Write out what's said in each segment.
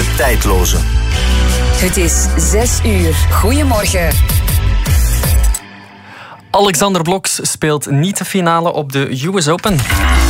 tijdloze. Het is 6 uur. Goedemorgen. Alexander Bloks speelt niet de finale op de US Open.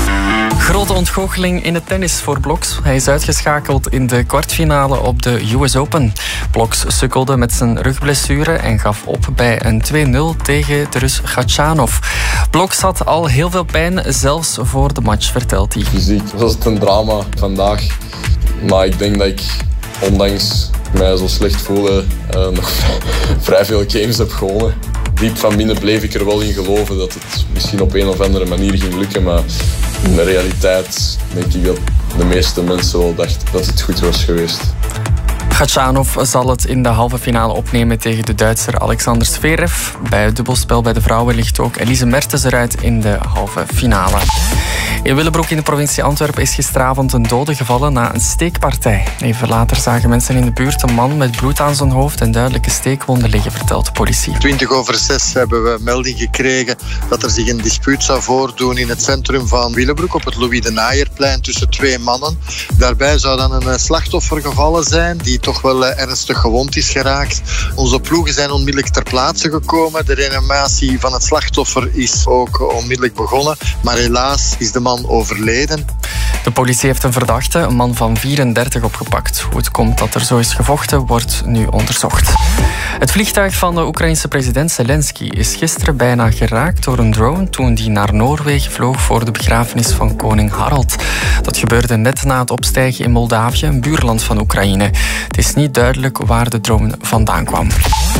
Grote ontgoocheling in het tennis voor Bloks. Hij is uitgeschakeld in de kwartfinale op de US Open. Bloks sukkelde met zijn rugblessure en gaf op bij een 2-0 tegen de Rus Khachanov. Bloks had al heel veel pijn, zelfs voor de match, vertelt hij. Fysiek was het een drama vandaag. Maar ik denk dat ik, ondanks mij zo slecht voelde, nog vrij veel games heb gewonnen. Diep van binnen bleef ik er wel in geloven dat het misschien op een of andere manier ging lukken. Maar in de realiteit denk ik dat de meeste mensen wel dachten dat het goed was geweest. Khachanov zal het in de halve finale opnemen tegen de Duitser Alexander Zverev. Bij het dubbelspel bij de vrouwen ligt ook Elise Mertens eruit in de halve finale. In Willebroek in de provincie Antwerpen is gisteravond een dode gevallen na een steekpartij. Even later zagen mensen in de buurt een man met bloed aan zijn hoofd en duidelijke steekwonden liggen, vertelt de politie. 6:20 hebben we melding gekregen dat er zich een dispuut zou voordoen in het centrum van Willebroek op het Louis de Naaierplein tussen twee mannen. Daarbij zou dan een slachtoffer gevallen zijn die toch wel ernstig gewond is geraakt. Onze ploegen zijn onmiddellijk ter plaatse gekomen. De reanimatie van het slachtoffer is ook onmiddellijk begonnen, maar helaas is de man overleden. De politie heeft een verdachte, een man van 34, opgepakt. Hoe het komt dat er zo is gevochten, wordt nu onderzocht. Het vliegtuig van de Oekraïense president Zelensky is gisteren bijna geraakt door een drone toen die naar Noorwegen vloog voor de begrafenis van koning Harald. Dat gebeurde net na het opstijgen in Moldavië, een buurland van Oekraïne. Het is niet duidelijk waar de drone vandaan kwam.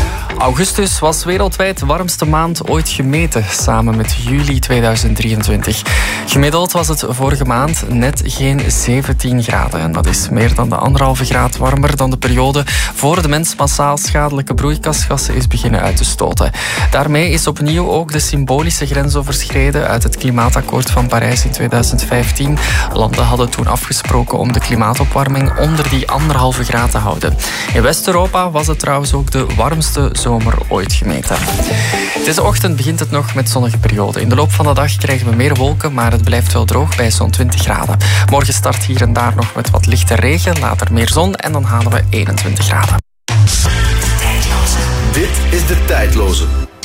Augustus was wereldwijd de warmste maand ooit gemeten, samen met juli 2023. Gemiddeld was het vorige maand net geen 17 graden. En dat is meer dan de 1,5 graad warmer dan de periode voor de mens massaal schadelijke broeikasgassen is beginnen uit te stoten. Daarmee is opnieuw ook de symbolische grens overschreden uit het Klimaatakkoord van Parijs in 2015. Landen hadden toen afgesproken om de klimaatopwarming onder die 1,5 graad te houden. In West-Europa was het trouwens ook de warmste zomer ooit gemeten. Deze ochtend begint het nog met zonnige perioden. In de loop van de dag krijgen we meer wolken, maar het blijft wel droog bij zo'n 20 graden. Morgen start hier en daar nog met wat lichte regen, later meer zon en dan halen we 21 graden. Dit is de tijdloze.